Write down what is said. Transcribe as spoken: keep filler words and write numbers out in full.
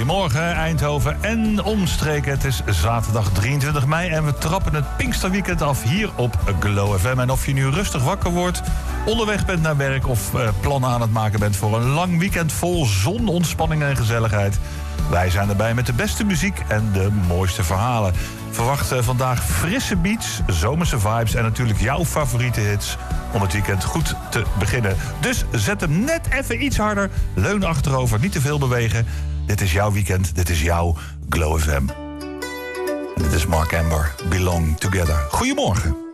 Goedemorgen Eindhoven en omstreken. Het is zaterdag drieëntwintig mei en we trappen het Pinksterweekend af hier op Glow F M. En of je nu rustig wakker wordt, onderweg bent naar werk of uh, plannen aan het maken bent voor een lang weekend vol zon, ontspanning en gezelligheid. Wij zijn erbij met de beste muziek en de mooiste verhalen. Verwacht uh, vandaag frisse beats, zomerse vibes en natuurlijk jouw favoriete hits om het weekend goed te beginnen. Dus zet hem net even iets harder, leun achterover, niet te veel bewegen. Dit is jouw weekend, dit is jouw Glow F M. En dit is Mark Amber, Belong Together. Goedemorgen.